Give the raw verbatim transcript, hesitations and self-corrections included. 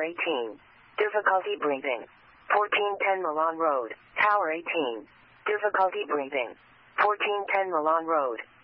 Tower eighteen. Difficulty breathing. fourteen ten Milan Road, Tower eighteen. Difficulty breathing. fourteen ten Milan Road.